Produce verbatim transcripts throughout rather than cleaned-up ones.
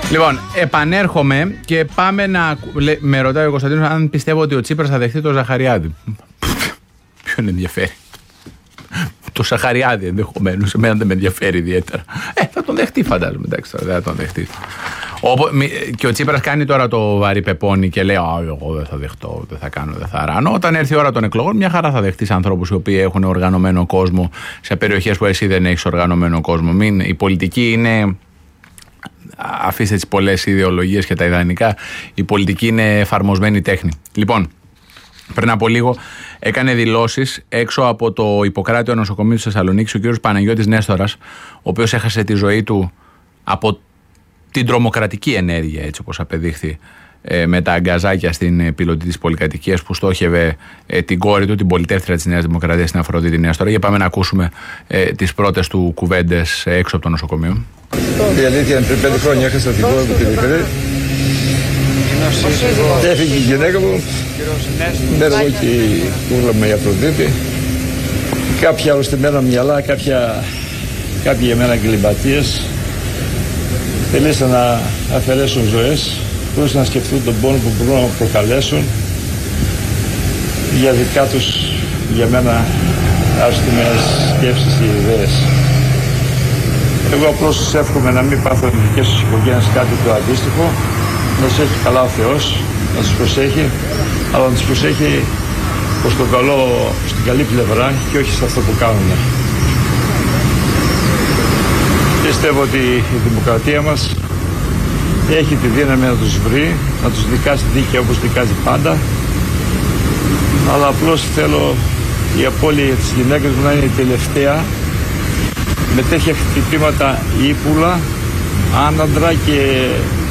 Λοιπόν, επανέρχομαι και πάμε να. Με ρωτάει ο Κωνσταντίνος αν πιστεύω ότι ο Τσίπρας θα δεχτεί το Ζαχαριάδη. Ποιον ενδιαφέρει? Το Ζαχαριάδη ενδεχομένως. Εμένα δεν με ενδιαφέρει ιδιαίτερα. Ε, θα τον δεχτεί, φαντάζομαι. Εντάξει, τώρα δεν θα τον δεχτεί. Όπου, και ο Τσίπρας κάνει τώρα το βαρύ πεπόνι και λέει: Α, εγώ δεν θα δεχτώ, δεν θα κάνω, δεν θα ράνω. Όταν έρθει η ώρα των εκλογών, μια χαρά θα δεχτεί ανθρώπους οι οποίοι έχουν οργανωμένο κόσμο σε περιοχές που εσύ δεν έχεις οργανωμένο κόσμο. Μην, η πολιτική είναι. Αφήστε τις πολλές ιδεολογίες και τα ιδανικά. Η πολιτική είναι εφαρμοσμένη τέχνη. Λοιπόν, πριν από λίγο έκανε δηλώσεις έξω από το Ιπποκράτειο νοσοκομείο της Θεσσαλονίκης ο κ. Παναγιώτης Νέστορας, ο οποίος έχασε τη ζωή του από την τρομοκρατική ενέργεια, έτσι όπως απεδείχθη, ε, με τα αγκαζάκια στην πιλωτή της πολυκατοικίας που στόχευε ε, την κόρη του, την πολιτεύτρια της Νέας Δημοκρατίας, την Αφροδίτη Νέστορα. Για πάμε να ακούσουμε ε, τις πρώτες του κουβέντες ε, έξω από το νοσοκομείο. Η αλήθεια είναι πριν πέντε χρόνια έχασα την κόρη μου τη μικρή. Έφυγε η γυναίκα μου. Μένω εγώ και η κούκλα με η Αφροδίτη. Κάποια αρρωστημένα μυαλά, κάποια, κάποιοι για μένα εγκληματίες θελήσαν να αφαιρέσουν ζωές χωρίς να σκεφτούν τον πόνο που μπορούν να προκαλέσουν για δικά τους, για μένα, αρρωστημένες σκέψεις και ιδέες. Εγώ απλώς εύχομαι να μην πάθουν οι δικές τους οικογένειες κάτι το αντίστοιχο, να τους έχει καλά ο Θεός, να τους προσέχει, αλλά να τους προσέχει προς το καλό, στην καλή πλευρά και όχι σε αυτό που κάνουν. Πιστεύω ότι η δημοκρατία μας έχει τη δύναμη να τους βρει, να τους δικάσει δίκαια όπως δικάζει πάντα, αλλά απλώς θέλω η απώλεια της γυναίκας μου να είναι η τελευταία, με τέτοια χτυπήματα ύπουλα, άναντρα και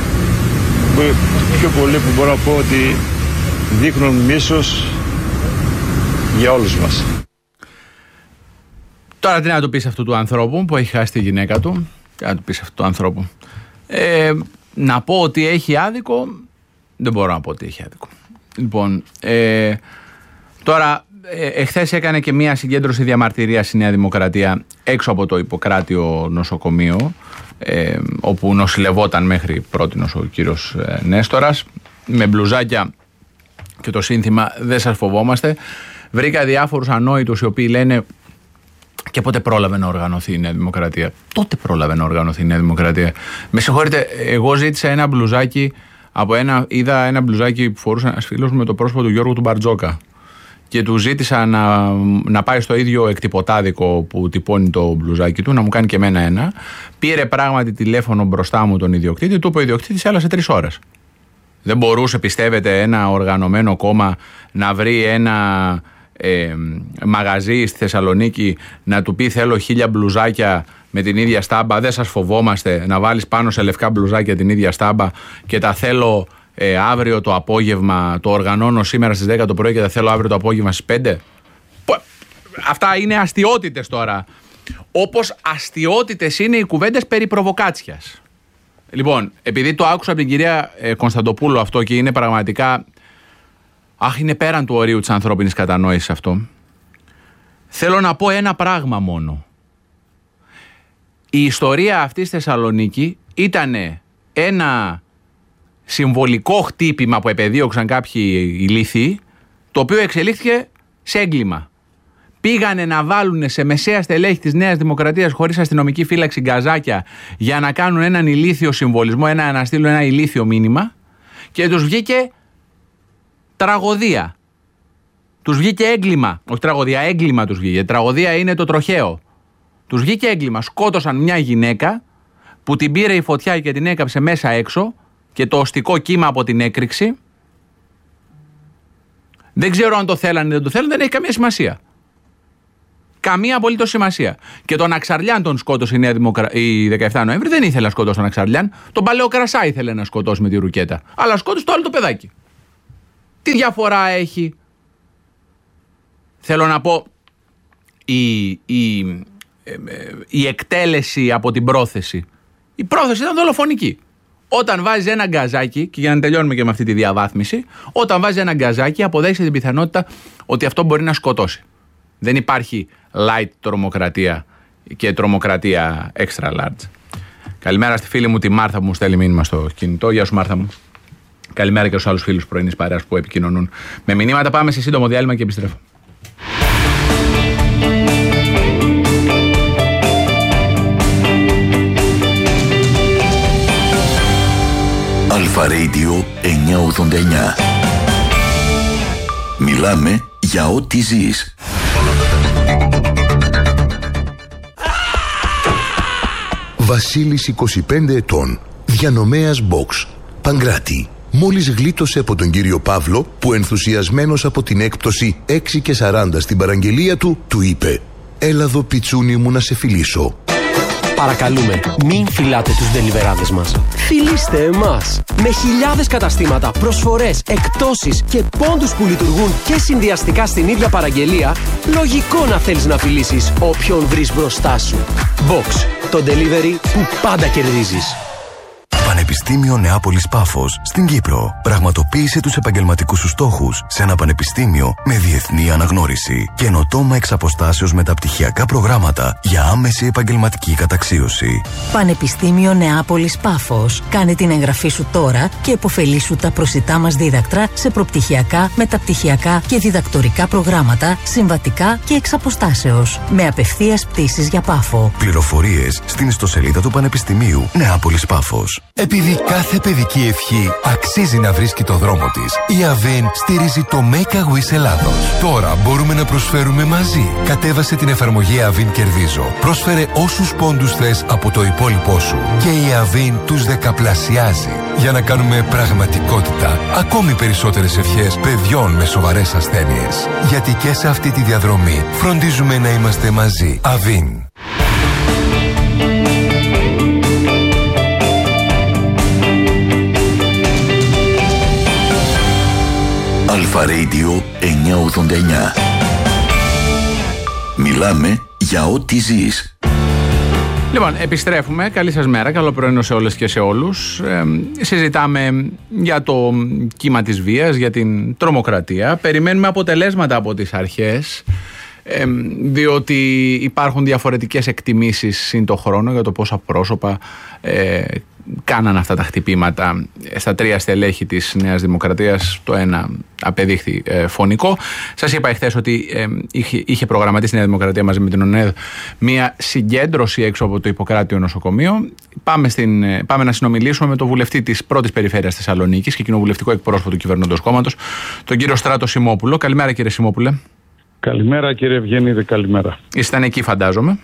πιο πολύ που μπορώ να πω ότι δείχνουν μίσος για όλους μας. Τώρα τι να του πεις αυτού του ανθρώπου που έχει χάσει τη γυναίκα του? Τι να του πεις αυτού του ανθρώπου? Ε, να πω ότι έχει άδικο? Δεν μπορώ να πω ότι έχει άδικο. Λοιπόν, ε, τώρα ε, εχθές έκανε και μία συγκέντρωση διαμαρτυρίας στη Νέα Δημοκρατία έξω από το Ιπποκράτειο νοσοκομείο, ε, όπου νοσηλευόταν μέχρι πρότινος ο κύριος ε, Νέστορας, με μπλουζάκια και το σύνθημα «Δεν σας φοβόμαστε». Βρήκα διάφορους ανόητους οι οποίοι λένε: και πότε πρόλαβε να οργανωθεί η Νέα Δημοκρατία? Τότε πρόλαβε να οργανωθεί η Νέα Δημοκρατία. Με συγχωρείτε, εγώ ζήτησα ένα μπλουζάκι από ένα. Είδα ένα μπλουζάκι που φορούσε ένα φίλος μου με το πρόσωπο του Γιώργου του Μπαρτζόκα. Και του ζήτησα να, να πάει στο ίδιο εκτυπωτάδικο που τυπώνει το μπλουζάκι του, να μου κάνει και εμένα ένα. Πήρε πράγματι τηλέφωνο μπροστά μου τον ιδιοκτήτη, του είπε ο ιδιοκτήτης: έλα σε τρεις ώρες. Δεν μπορούσε, πιστεύετε, ένα οργανωμένο κόμμα να βρει ένα ε, μαγαζί στη Θεσσαλονίκη να του πει: θέλω χίλια μπλουζάκια με την ίδια στάμπα, δεν σας φοβόμαστε, να βάλεις πάνω σε λευκά μπλουζάκια την ίδια στάμπα και τα θέλω ε, αύριο το απόγευμα, το οργανώνω σήμερα στις δέκα το πρωί και τα θέλω αύριο το απόγευμα στις πέντε. Αυτά είναι αστιότητες τώρα. Όπως αστιότητες είναι οι κουβέντες περί προβοκάτσιας. Λοιπόν, επειδή το άκουσα από την κυρία ε, Κωνσταντοπούλου αυτό και είναι πραγματικά. Αχ, είναι πέραν του ορίου της ανθρώπινης κατανόησης αυτό. Θέλω να πω ένα πράγμα μόνο. Η ιστορία αυτή στη Θεσσαλονίκη ήταν ένα συμβολικό χτύπημα που επεδίωξαν κάποιοι ηλίθιοι, το οποίο εξελίχθηκε σε έγκλημα. Πήγανε να βάλουν σε μεσαία στελέχη της Νέας Δημοκρατίας χωρίς αστυνομική φύλαξη γκαζάκια για να κάνουν έναν ηλίθιο συμβολισμό, ένα, να στείλουν ένα ηλίθιο μήνυμα και τους βγήκε τραγωδία. Τους βγήκε έγκλημα. Όχι τραγωδία, έγκλημα τους βγήκε. Τραγωδία είναι το τροχαίο. Τους βγήκε έγκλημα. Σκότωσαν μια γυναίκα που την πήρε η φωτιά και την έκαψε μέσα έξω και το οστικό κύμα από την έκρηξη. Δεν ξέρω αν το θέλανε ή δεν το θέλανε, δεν έχει καμία σημασία. Καμία απολύτως σημασία. Και τον Αξαρλιάν τον σκότωσε η, Νέα Δημοκρα... η δεκαεφτά Νοέμβρη. Δεν ήθελε να σκοτώσει τον Αξαρλιάν. Τον Παλαιό Κρασά ήθελε να σκοτώσει με τη ρουκέτα. Αλλά σκότωσε το άλλο το παιδάκι. Τι διαφορά έχει? Θέλω να πω, η, η, ε, η εκτέλεση από την πρόθεση. Η πρόθεση ήταν δολοφονική. Όταν βάζει ένα γκαζάκι, και για να τελειώνουμε και με αυτή τη διαβάθμιση, όταν βάζει ένα γκαζάκι αποδέχεσαι την πιθανότητα ότι αυτό μπορεί να σκοτώσει. Δεν υπάρχει light τρομοκρατία και τρομοκρατία extra large. Καλημέρα στη φίλη μου τη Μάρθα που μου στέλνει μήνυμα στο κινητό. Γεια σου, Μάρθα μου. Καλημέρα και στους άλλους φίλους πρωινής παρέας που επικοινωνούν με μηνύματα. Πάμε σε σύντομο διάλειμμα και επιστρέφω. Αλφα Radio εννιακόσια ογδόντα εννιά. Μιλάμε για ό,τι ζεις. Βασίλης, είκοσι πέντε ετών, διανομέας box, Παγκράτη. Μόλις γλίτωσε από τον κύριο Παύλο που ενθουσιασμένος από την έκπτωση έξι και σαράντα στην παραγγελία του, του είπε «Έλα εδώ πιτσούνι μου να σε φιλήσω». Παρακαλούμε, μην φυλάτε τους ντελιβεράδες μας. Φιλήστε εμάς. Με χιλιάδες καταστήματα, προσφορές, εκπτώσεις και πόντους που λειτουργούν και συνδυαστικά στην ίδια παραγγελία, λογικό να θέλεις να φιλήσεις όποιον βρεις μπροστά σου. Box, το delivery που πάντα κερδίζεις. Πανεπιστήμιο Νεάπολης Πάφος στην Κύπρο. Πραγματοποίησε τους επαγγελματικούς σου στόχους σε ένα πανεπιστήμιο με διεθνή αναγνώριση. Καινοτόμα εξ αποστάσεως μεταπτυχιακά προγράμματα για άμεση επαγγελματική καταξίωση. Πανεπιστήμιο Νεάπολης Πάφος. Κάνε την εγγραφή σου τώρα και επωφελήσου τα προσιτά μας δίδακτρα σε προπτυχιακά, μεταπτυχιακά και διδακτορικά προγράμματα, συμβατικά και εξ αποστάσεως. Με απευθείας πτήσεις για Πάφο. Πληροφορίες στην ιστοσελίδα του Πανεπιστημίου Νεάπολης Πάφος. Επειδή κάθε παιδική ευχή αξίζει να βρίσκει το δρόμο της, η Avin στηρίζει το Make a Wish Ελλάδος. Τώρα μπορούμε να προσφέρουμε μαζί. Κατέβασε την εφαρμογή Avin Κερδίζω. Πρόσφερε όσους πόντους θες από το υπόλοιπό σου και η Avin τους δεκαπλασιάζει για να κάνουμε πραγματικότητα ακόμη περισσότερες ευχές παιδιών με σοβαρές ασθένειες. Γιατί και σε αυτή τη διαδρομή φροντίζουμε να είμαστε μαζί. Avin. Αλφα Radio εννιακόσια ογδόντα εννιά. Μιλάμε για ό,τι ζεις. Λοιπόν, επιστρέφουμε. Καλή σας μέρα. Καλό πρωινό σε όλες και σε όλους. Ε, συζητάμε για το κύμα της βίας, για την τρομοκρατία. Περιμένουμε αποτελέσματα από τις αρχές, ε, διότι υπάρχουν διαφορετικές εκτιμήσεις συν το χρόνο για το πόσα πρόσωπα ε, κάναν αυτά τα χτυπήματα στα τρία στελέχη της Νέας Δημοκρατίας. Το ένα απεδείχθη ε, φωνικό. Σας είπα εχθές ότι ε, είχε, είχε προγραμματίσει η Νέα Δημοκρατία μαζί με την ΟΝΕΔ μια συγκέντρωση έξω από το Ιπποκράτειο νοσοκομείο. Πάμε, στην, ε, πάμε να συνομιλήσουμε με τον βουλευτή της πρώτης περιφέρειας Θεσσαλονίκης και κοινοβουλευτικό εκπρόσωπο του κυβερνώντος κόμματος, τον κύριο Στράτο Σιμόπουλο. Καλημέρα, κύριε Σιμόπουλε. Καλημέρα, κύριε Ευγενίδη, καλημέρα. Ήσταν εκεί, φαντάζομαι.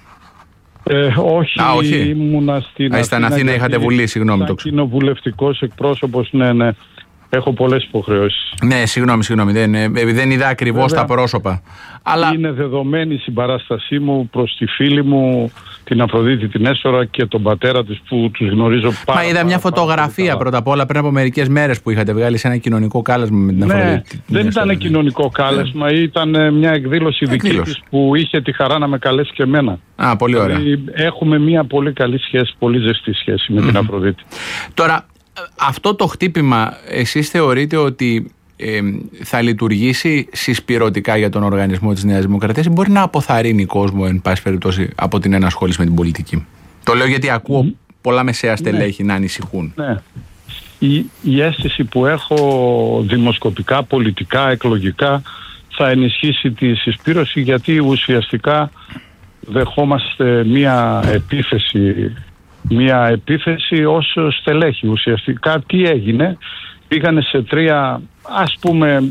Ε, όχι, Α, όχι, ήμουνα στην Α, Αθήνα. Αθήνα είχατε βουλή, συγγνώμη. Σαν κοινοβουλευτικός εκπρόσωπος, ναι, ναι. Έχω πολλές υποχρεώσεις. Ναι, συγγνώμη, συγγνώμη. Δεν, δεν είδα ακριβώς τα πρόσωπα. Αλλά... είναι δεδομένη η συμπαράστασή μου προς τη φίλη μου, την Αφροδίτη την Έσορα και τον πατέρα της που τους γνωρίζω πάρα Μα είδα πάρα, μια πάρα, φωτογραφία πάρα, πρώτα απ' όλα πριν από μερικές μέρες που είχατε βγάλει σε ένα κοινωνικό κάλεσμα με την Αφροδίτη. Ναι, δεν ήταν ναι. κοινωνικό κάλεσμα, ναι. ήταν μια εκδήλωση δική της που είχε τη χαρά να με καλέσει και εμένα. Α, πολύ ωραία. Δηλαδή, έχουμε μια πολύ καλή σχέση, πολύ ζεστή σχέση με mm-hmm. την Αφροδίτη. Τώρα, αυτό το χτύπημα, εσείς θεωρείτε ότι ε, θα λειτουργήσει συσπυρωτικά για τον οργανισμό της Νέας Δημοκρατίας ή μπορεί να αποθαρρύνει κόσμο, εν πάση περιπτώσει, από την ενασχόληση με την πολιτική? Το λέω γιατί ακούω mm. πολλά μεσαία στελέχη ναι. να ανησυχούν. Ναι. Η, η αίσθηση που έχω δημοσκοπικά, πολιτικά, εκλογικά θα ενισχύσει τη συσπήρωση, γιατί ουσιαστικά δεχόμαστε μία επίθεση Μια επίθεση ως στελέχη. Ουσιαστικά τι έγινε? Πήγανε σε τρία, ας πούμε,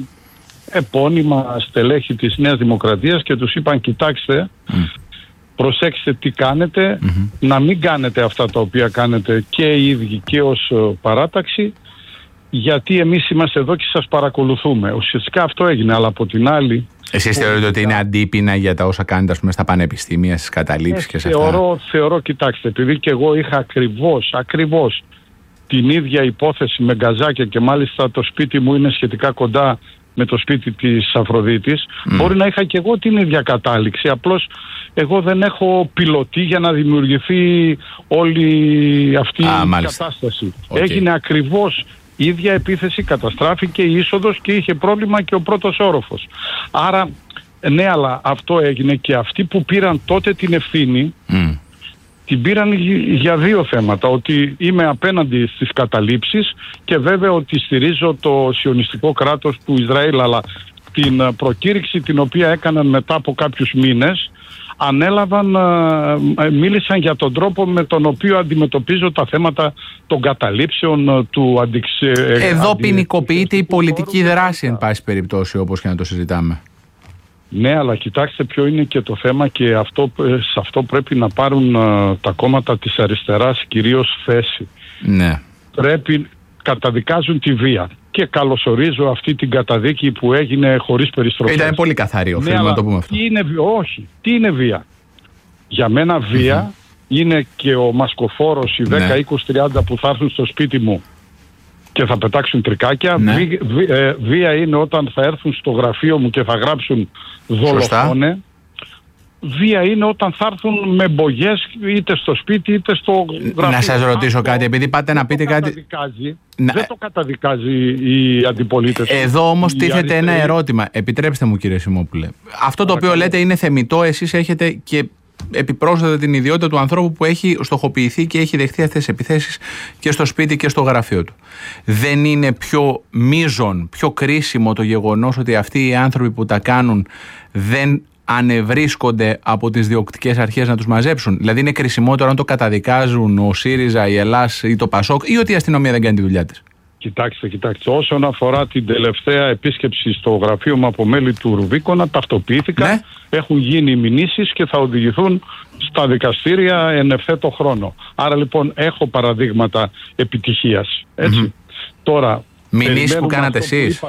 επώνυμα στελέχη της Νέας Δημοκρατίας και τους είπαν, κοιτάξτε, mm. προσέξτε τι κάνετε, mm-hmm. να μην κάνετε αυτά τα οποία κάνετε και οι ίδιοι και ως παράταξη, γιατί εμείς είμαστε εδώ και σας παρακολουθούμε. Ουσιαστικά αυτό έγινε, αλλά από την άλλη... Εσείς θεωρείτε ότι είναι αντίπεινα για τα όσα κάνετε, ας πούμε, στα πανεπιστήμια, στις καταλήψεις ε, και σε θεωρώ, αυτά? Θεωρώ, κοιτάξτε, επειδή και εγώ είχα ακριβώς, ακριβώς την ίδια υπόθεση με γκαζάκια και μάλιστα το σπίτι μου είναι σχετικά κοντά με το σπίτι της Αφροδίτης, mm. μπορεί να είχα και εγώ την ίδια κατάληξη, απλώς εγώ δεν έχω πιλωτή για να δημιουργηθεί όλη αυτή Α, η μάλιστα. κατάσταση. Okay. Έγινε ακριβώς η ίδια επίθεση, καταστράφηκε η είσοδος και είχε πρόβλημα και ο πρώτος όροφος. Άρα, ναι, αλλά αυτό έγινε και αυτοί που πήραν τότε την ευθύνη, mm. την πήραν για δύο θέματα. Ότι είμαι απέναντι στις καταλήψεις και βέβαια ότι στηρίζω το σιωνιστικό κράτος του Ισραήλ, αλλά την προκήρυξη την οποία έκαναν μετά από κάποιους μήνες, ανέλαβαν, μίλησαν για τον τρόπο με τον οποίο αντιμετωπίζω τα θέματα των καταλήψεων του αντιξε... Εδώ ποινικοποιείται η πολιτική δράση, εν πάση περιπτώσει, όπως και να το συζητάμε. Ναι, αλλά κοιτάξτε ποιο είναι και το θέμα, και αυτό, σε αυτό πρέπει να πάρουν uh, τα κόμματα της αριστεράς κυρίως θέση. Ναι. Πρέπει, καταδικάζουν τη βία. Και καλωσορίζω αυτή την καταδίκη που έγινε χωρίς περιστροφές. Ήταν πολύ καθαρή, οφείλουμε ναι, να το πούμε αυτό. Τι είναι, όχι, τι είναι βία? Για μένα βία mm-hmm. είναι και ο μασκοφόρος, οι δέκα, είκοσι, τριάντα που θα έρθουν στο σπίτι μου και θα πετάξουν τρικάκια. Ναι. Βί, βί, ε, βία είναι όταν θα έρθουν στο γραφείο μου και θα γράψουν δολοφόνε. Βία είναι όταν θα έρθουν με μπογιές είτε στο σπίτι είτε στο γραφείο. Να σας ρωτήσω αυτό, κάτι, επειδή πάτε να πείτε κάτι. Να... Δεν το καταδικάζει η αντιπολίτευση. Εδώ όμως τίθεται ένα ερώτημα. Επιτρέψτε μου, κύριε Σιμόπουλε. Αυτό το οποίο λέτε είναι θεμιτό. Εσείς έχετε και επιπρόσθετα την ιδιότητα του ανθρώπου που έχει στοχοποιηθεί και έχει δεχτεί αυτές τις επιθέσεις και στο σπίτι και στο γραφείο του. Δεν είναι πιο μείζον, πιο κρίσιμο το γεγονός ότι αυτοί οι άνθρωποι που τα κάνουν δεν ανεβρίσκονται από τις διοκτικές αρχές να τους μαζέψουν? Δηλαδή είναι κρισιμότερο αν το καταδικάζουν ο ΣΥΡΙΖΑ, η Ελλάς ή το ΠΑΣΟΚ, ή ότι η αστυνομία δεν κάνει τη δουλειά της? Κοιτάξτε, κοιτάξτε. Όσον αφορά την τελευταία επίσκεψη στο γραφείο μου από μέλη του Ρουβίκονα, ταυτοποιήθηκαν, ναι. Έχουν γίνει μηνύσεις και θα οδηγηθούν στα δικαστήρια εν ευθέτω χρόνο. Άρα λοιπόν έχω παραδείγματα επιτυχίας. Έτσι. Mm-hmm. Τώρα, μηνύσεις που κάνατε εσείς?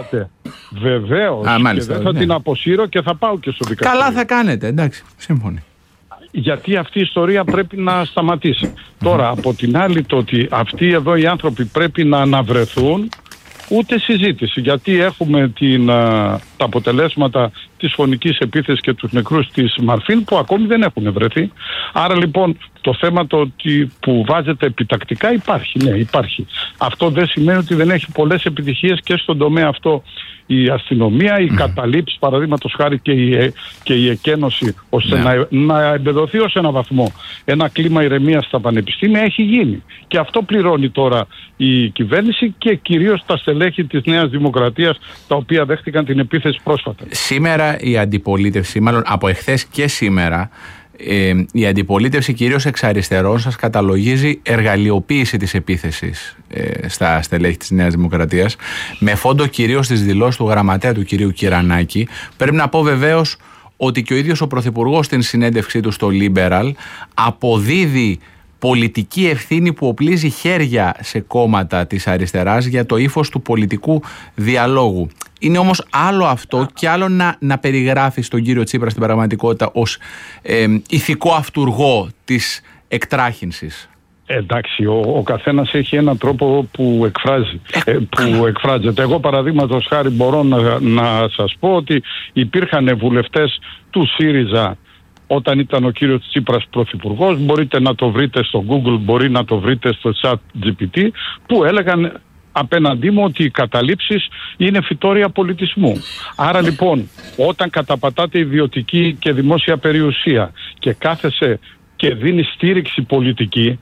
Βεβαίως. Α, μάλιστα, και δεν θα ναι. την αποσύρω και θα πάω και στο δικαστήριο. Καλά θα κάνετε, εντάξει, σύμφωνοι. Γιατί αυτή η ιστορία πρέπει να σταματήσει. Τώρα, από την άλλη, το ότι αυτοί εδώ οι άνθρωποι πρέπει να αναβρεθούν, ούτε συζήτηση. Γιατί έχουμε την, α, τα αποτελέσματα της φωνικής επίθεσης και τους νεκρούς της Μαρφίν που ακόμη δεν έχουν βρεθεί. Άρα λοιπόν το θέμα το ότι που βάζεται επιτακτικά υπάρχει. Ναι, υπάρχει. Αυτό δεν σημαίνει ότι δεν έχει πολλές επιτυχίες και στον τομέα αυτό η αστυνομία, η mm. καταλήψη, παραδείγματος χάρη και η, και η εκένωση, ώστε yeah. να, να εμπεδοθεί ως ένα βαθμό ένα κλίμα ηρεμίας στα πανεπιστήμια, έχει γίνει. Και αυτό πληρώνει τώρα η κυβέρνηση και κυρίως τα στελέχη της Νέας Δημοκρατίας, τα οποία δέχτηκαν την επίθεση πρόσφατα. Σήμερα η αντιπολίτευση, μάλλον από εχθές και σήμερα, Ε, η αντιπολίτευση κυρίως εξ αριστερών σας καταλογίζει εργαλειοποίηση της επίθεσης ε, στα στελέχη της Νέας Δημοκρατίας, με φόντο κυρίως τις δηλώσεις του γραμματέα του κυρίου Κυρανάκη. Πρέπει να πω βεβαίως ότι και ο ίδιος ο Πρωθυπουργός στην συνέντευξή του στο Liberal αποδίδει πολιτική ευθύνη που οπλίζει χέρια σε κόμματα της αριστεράς για το ύφος του πολιτικού διαλόγου. Είναι όμως άλλο αυτό και άλλο να, να περιγράφει τον κύριο Τσίπρα στην πραγματικότητα ως ε, ηθικό αυτουργό της εκτράχυνσης. Εντάξει, ο, ο καθένας έχει έναν τρόπο που εκφράζει, ε, που εκφράζεται. Εγώ παραδείγματος χάρη μπορώ να, να σας πω ότι υπήρχαν βουλευτές του ΣΥΡΙΖΑ όταν ήταν ο κύριος Τσίπρας πρωθυπουργός, μπορείτε να το βρείτε στο Google, μπορεί να το βρείτε στο ChatGPT, που έλεγαν απέναντί μου ότι οι καταλήψεις είναι φυτόρια πολιτισμού. Άρα λοιπόν, όταν καταπατάτε ιδιωτική και δημόσια περιουσία και κάθεσαι και δίνει στήριξη πολιτική,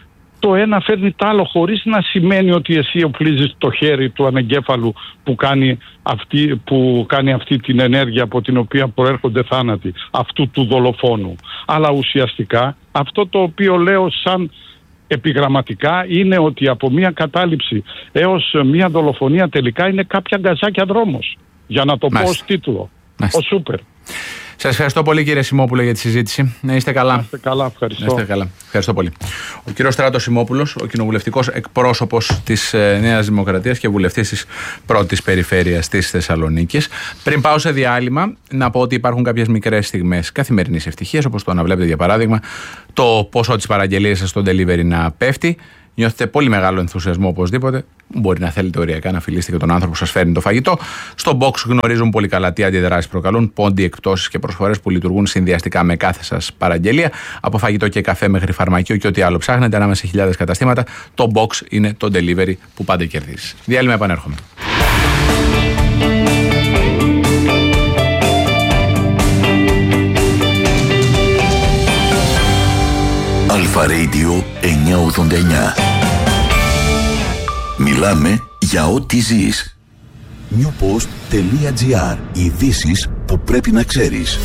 το ένα φέρνει το άλλο, χωρίς να σημαίνει ότι εσύ οπλίζεις το χέρι του ανεγκέφαλου που κάνει, αυτή, που κάνει αυτή την ενέργεια από την οποία προέρχονται θάνατοι, αυτού του δολοφόνου. Αλλά ουσιαστικά αυτό το οποίο λέω σαν επιγραμματικά είναι ότι από μια κατάληψη έως μια δολοφονία τελικά είναι κάποια γκαζάκια δρόμος. Για να το Μάλιστα. πω ως τίτλο, Μάλιστα. ως σούπερ. Σας ευχαριστώ πολύ, κύριε Σιμόπουλε, για τη συζήτηση. Να είστε καλά. Να είστε καλά, ευχαριστώ. Να είστε καλά. Ευχαριστώ πολύ. Ο κύριος Στράτος Σιμόπουλος, ο κοινοβουλευτικός εκπρόσωπος της ε, Νέας Δημοκρατίας και βουλευτής της πρώτης περιφέρειας της Θεσσαλονίκης. Πριν πάω σε διάλειμμα, να πω ότι υπάρχουν κάποιες μικρές στιγμές καθημερινής ευτυχίας, όπως το αναβλέπετε για παράδειγμα, το ποσό της παραγγελίας σας στο delivery να πέφτει. Νιώθετε πολύ μεγάλο ενθουσιασμό οπωσδήποτε. Μπορεί να θέλετε οριακά να φιλήσετε και τον άνθρωπο που σας φέρνει το φαγητό. Στο box γνωρίζουν πολύ καλά τι αντιδράσεις προκαλούν. Πόντι, εκπτώσεις και προσφορές που λειτουργούν συνδυαστικά με κάθε σας παραγγελία. Από φαγητό και καφέ μέχρι φαρμακείο και ό,τι άλλο ψάχνετε ανάμεσα σε χιλιάδες καταστήματα. Το box είναι το delivery που πάντα κερδίζει. Διάλειμμα, επανέρχομαι. Αλφα Radio εννιακόσια ογδόντα εννιά. Μιλάμε για ό,τι ζεις. newpost.gr. Ειδήσεις που πρέπει να ξέρεις.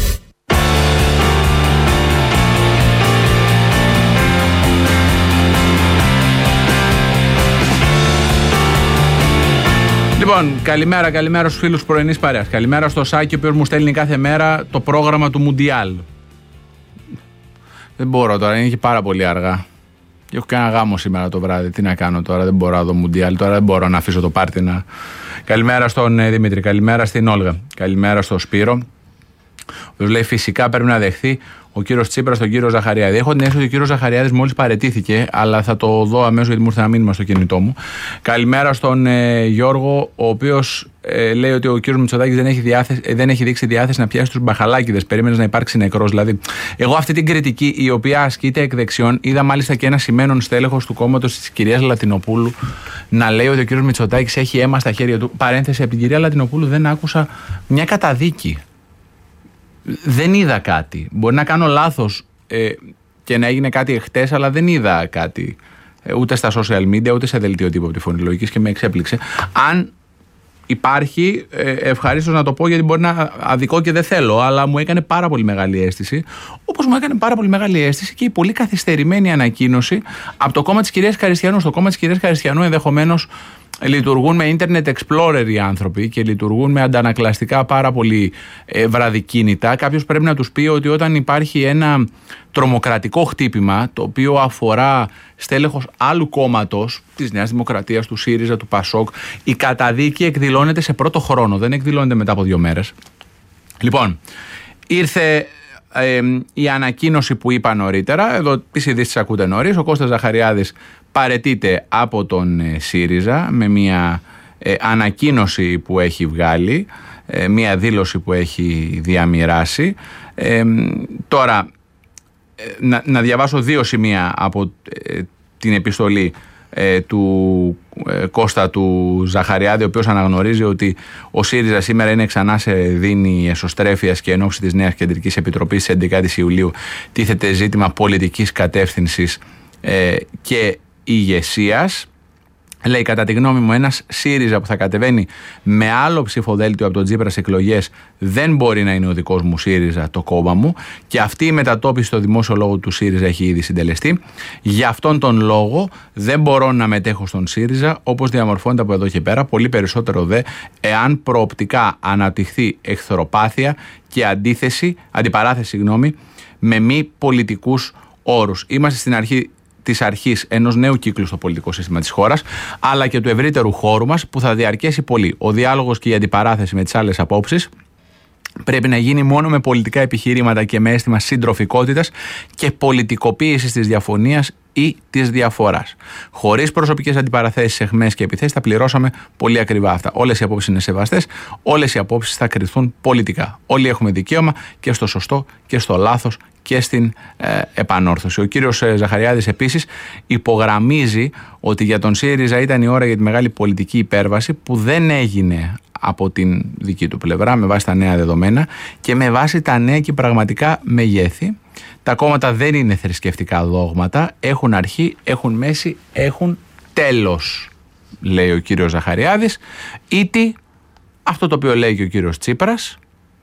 Λοιπόν, καλημέρα, καλημέρα στους φίλους πρωινής παρέας. Καλημέρα στο Σάκη, ο οποίος μου στέλνει κάθε μέρα το πρόγραμμα του Μουντιάλ. Δεν μπορώ τώρα, είναι και πάρα πολύ αργά. Και έχω κάνει ένα γάμο σήμερα το βράδυ. Τι να κάνω τώρα, δεν μπορώ να δω Μουντιάλ. Τώρα δεν μπορώ να αφήσω το πάρτι να. Καλημέρα στον ε, Δημήτρη, καλημέρα στην Όλγα. Καλημέρα στον Σπύρο, ο οποίος λέει φυσικά πρέπει να δεχθεί ο κύριος Τσίπρας τον κύριο Ζαχαριάδη. Έχω την αίσθηση ότι ο κύριος Ζαχαριάδης μόλις παραιτήθηκε, αλλά θα το δω αμέσως γιατί μου ήρθε ένα μήνυμα στο κινητό μου. Καλημέρα στον ε, Γιώργο, ο οποίος ε, λέει ότι ο κύριος Μητσοτάκης δεν έχει, διάθεση, ε, δεν έχει δείξει διάθεση να πιάσει τους μπαχαλάκηδες. Περίμενες να υπάρξει νεκρός. Δηλαδή, εγώ αυτή την κριτική η οποία ασκείται εκ δεξιών, είδα μάλιστα και ένα σημαίνον στέλεχος του κόμματος της κυρίας Λατινοπούλου να λέει ότι ο κύριος Μητσοτάκης έχει αίμα στα χέρια του. Παρένθεση, από την κυρία Λατινοπούλου δεν άκουσα μια καταδίκη. Δεν είδα κάτι. Μπορεί να κάνω λάθος ε, και να έγινε κάτι εχθές, αλλά δεν είδα κάτι ε, ούτε στα social media ούτε σε δελτίο τύπου από τη Φωνή Λογικής και με εξέπληξε. Αν υπάρχει, ε, ευχαρίστως να το πω γιατί μπορεί να αδικό και δεν θέλω, αλλά μου έκανε πάρα πολύ μεγάλη αίσθηση, όπως μου έκανε πάρα πολύ μεγάλη αίσθηση και η πολύ καθυστερημένη ανακοίνωση από το κόμμα της κυρίας Καριστιανού. Στο κόμμα της κυρίας Καριστιανού ενδεχομένως λειτουργούν με Internet Explorer οι άνθρωποι και λειτουργούν με αντανακλαστικά πάρα πολύ ε, βραδικίνητα. Κάποιος πρέπει να τους πει ότι όταν υπάρχει ένα τρομοκρατικό χτύπημα το οποίο αφορά στέλεχος άλλου κόμματος, της Νέας Δημοκρατίας, του ΣΥΡΙΖΑ, του ΠΑΣΟΚ, η καταδίκη εκδηλώνεται σε πρώτο χρόνο, δεν εκδηλώνεται μετά από δύο μέρες. Λοιπόν, ήρθε ε, η ανακοίνωση που είπα νωρίτερα, εδώ τις ειδήσεις ακούτε νωρίς, ο Κώστας Ζαχαριάδης παραιτείται από τον ε, ΣΥΡΙΖΑ με μια ε, ανακοίνωση που έχει βγάλει, ε, μια δήλωση που έχει διαμοιράσει. Ε, τώρα, ε, να, να διαβάσω δύο σημεία από ε, την επιστολή ε, του ε, Κώστα του Ζαχαριάδη, ο οποίος αναγνωρίζει ότι ο ΣΥΡΙΖΑ σήμερα είναι ξανά σε δίνη εσωστρέφειας και εν ώψη της νέας Κεντρικής Επιτροπής της έντεκα Ιουλίου τίθεται ζήτημα πολιτικής κατεύθυνσης ε, και ηγεσίας. Λέει, κατά τη γνώμη μου, ένας ΣΥΡΙΖΑ που θα κατεβαίνει με άλλο ψηφοδέλτιο από τον Τσίπρα σε εκλογές δεν μπορεί να είναι ο δικός μου ΣΥΡΙΖΑ, το κόμμα μου, και αυτή η μετατόπιση στο δημόσιο λόγο του ΣΥΡΙΖΑ έχει ήδη συντελεστεί. Γι' αυτόν τον λόγο δεν μπορώ να μετέχω στον ΣΥΡΙΖΑ όπως διαμορφώνεται από εδώ και πέρα, πολύ περισσότερο δε εάν προοπτικά αναπτυχθεί εχθροπάθεια και αντίθεση, αντιπαράθεση συγγνώμη, με μη πολιτικούς όρους. Είμαστε στην αρχή της αρχής ενός νέου κύκλου στο πολιτικό σύστημα της χώρας, αλλά και του ευρύτερου χώρου μας που θα διαρκέσει πολύ. Ο διάλογος και η αντιπαράθεση με τις άλλες απόψεις πρέπει να γίνει μόνο με πολιτικά επιχειρήματα και με αίσθημα συντροφικότητας και πολιτικοποίησης της διαφωνίας ή της διαφοράς. Χωρίς προσωπικές αντιπαραθέσεις, αιχμές και επιθέσεις θα πληρώσαμε πολύ ακριβά αυτά. Όλες οι απόψεις είναι σεβαστές, όλες οι απόψεις θα κριθούν πολιτικά. Όλοι έχουμε δικαίωμα και στο σωστό και στο λάθος και στην ε, επανόρθωση. Ο κύριος ε, Ζαχαριάδης επίσης υπογραμμίζει ότι για τον ΣΥΡΙΖΑ ήταν η ώρα για τη μεγάλη πολιτική υπέρβαση που δεν έγινε από την δική του πλευρά με βάση τα νέα δεδομένα και με βάση τα νέα και πραγματικά μεγέθη. Τα κόμματα δεν είναι θρησκευτικά δόγματα, έχουν αρχή, έχουν μέση, έχουν τέλος, λέει ο κύριος Ζαχαριάδης, ήτι αυτό το οποίο λέει και ο κύριος Τσίπρας,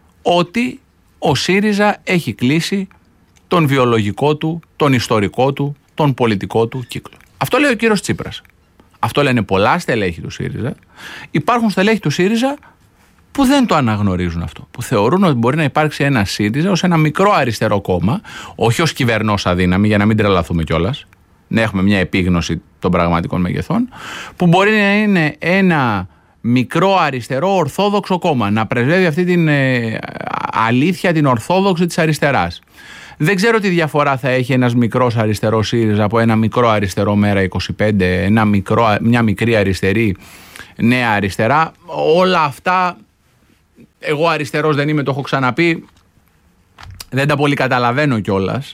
ότι ο ΣΥΡΙΖΑ έχει κλείσει τον βιολογικό του, τον ιστορικό του, τον πολιτικό του κύκλο. Αυτό λέει ο κύριος Τσίπρας. Αυτό λένε πολλά στελέχη του ΣΥΡΙΖΑ. Υπάρχουν στελέχη του ΣΥΡΙΖΑ που δεν το αναγνωρίζουν αυτό. Που θεωρούν ότι μπορεί να υπάρξει ένα ΣΥΡΙΖΑ ως ένα μικρό αριστερό κόμμα, όχι ως κυβερνώσα δύναμη, για να μην τρελαθούμε κιόλας, να έχουμε μια επίγνωση των πραγματικών μεγεθών, που μπορεί να είναι ένα μικρό αριστερό ορθόδοξο κόμμα, να πρεσβεύει αυτή την ε, αλήθεια, την ορθόδοξη της αριστεράς. Δεν ξέρω τι διαφορά θα έχει ένας μικρός αριστερός ΣΥΡΙΖΑ από ένα μικρό αριστερό Μέρα είκοσι πέντε, ένα μικρό, μια μικρή αριστερή Νέα Αριστερά. Όλα αυτά, εγώ αριστερός δεν είμαι, το έχω ξαναπεί, δεν τα πολύ καταλαβαίνω κιόλας.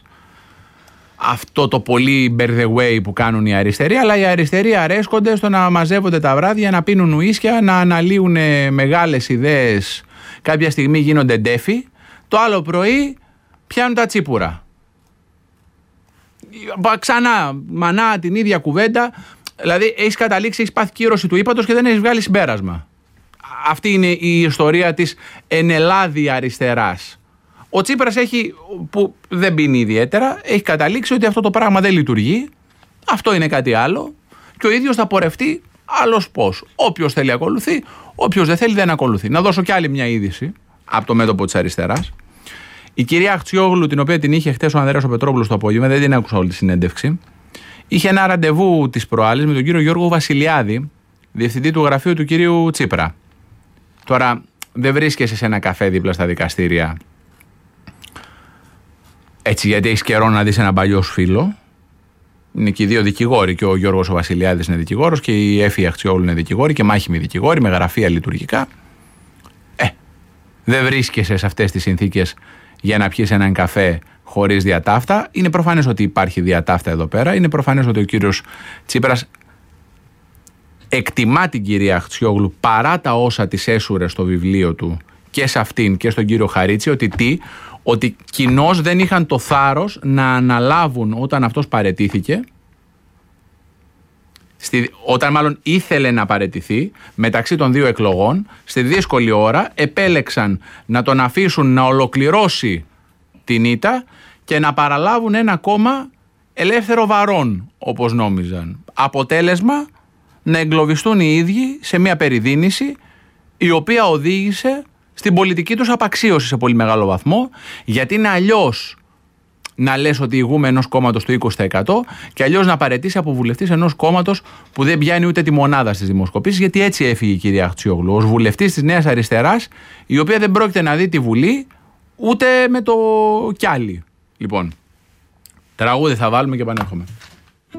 Αυτό το πολύ bear the way που κάνουν οι αριστεροί, αλλά οι αριστεροί αρέσκονται στο να μαζεύονται τα βράδια, να πίνουν ουίσκια, να αναλύουν μεγάλες ιδέες, κάποια στιγμή γίνονται ντέφοι, το άλλο πρωί πιάνουν τα τσίπουρα. Ξανά, μανά την ίδια κουβέντα. Δηλαδή, έχεις καταλήξει, έχεις πάθει κύρωση του ύπατος και δεν έχεις βγάλει συμπέρασμα. Αυτή είναι η ιστορία της ενελάδη αριστεράς. Ο Τσίπρας έχει, που δεν πίνει ιδιαίτερα, έχει καταλήξει ότι αυτό το πράγμα δεν λειτουργεί. Αυτό είναι κάτι άλλο. Και ο ίδιος θα πορευτεί άλλος πώς. Όποιος θέλει ακολουθεί, όποιος δεν θέλει δεν ακολουθεί. Να δώσω κι άλλη μια είδηση από το μέτωπο της αριστεράς. Η κυρία Αχτσιόγλου, την οποία την είχε χτες ο Ανδρέας ο Πετρόπουλος το απόγευμα, δεν την άκουσα όλη τη συνέντευξη. Είχε ένα ραντεβού της προάλλης με τον κύριο Γιώργο Βασιλιάδη, διευθυντή του γραφείου του κυρίου Τσίπρα. Τώρα, δεν βρίσκεσαι σε ένα καφέ δίπλα στα δικαστήρια έτσι γιατί έχεις καιρό να δεις έναν παλιό σου φίλο. Είναι και οι δύο δικηγόροι, και ο Γιώργος ο Βασιλιάδης είναι δικηγόρος και η Έφη Αχτσιόγλου είναι δικηγόρη και μάχημοι δικηγόροι με γραφεία λειτουργικά. Ε, δεν βρίσκεσαι σε αυτές τις συνθήκες για να πιεις έναν καφέ χωρίς διατάφτα. Είναι προφανές ότι υπάρχει διατάφτα εδώ πέρα. Είναι προφανές ότι ο κύριος Τσίπρας εκτιμά την κυρία Αχτσιόγλου παρά τα όσα της έσουρε στο βιβλίο του και σε αυτήν και στον κύριο Χαρίτση, ότι τι, ότι κοινώς δεν είχαν το θάρρος να αναλάβουν όταν αυτός παραιτήθηκε, στη, όταν μάλλον ήθελε να παραιτηθεί μεταξύ των δύο εκλογών, στη δύσκολη ώρα επέλεξαν να τον αφήσουν να ολοκληρώσει την ήττα και να παραλάβουν ένα κόμμα ελεύθερο βαρών, όπως νόμιζαν. Αποτέλεσμα, να εγκλωβιστούν οι ίδιοι σε μια περιδίνηση η οποία οδήγησε στην πολιτική τους απαξίωση σε πολύ μεγάλο βαθμό, γιατί είναι αλλιώς να λες ότι ηγούμε ενός κόμματος του είκοσι τοις εκατό και αλλιώς να παραιτήσει από βουλευτής ενός κόμματος που δεν πιάνει ούτε τη μονάδα στις δημοσκοπήσεις, γιατί έτσι έφυγε η κυρία Αχτσιόγλου ως βουλευτής της Νέας Αριστεράς, η οποία δεν πρόκειται να δει τη Βουλή ούτε με το κιάλι. Λοιπόν, τραγούδι θα βάλουμε και επανέρχομαι.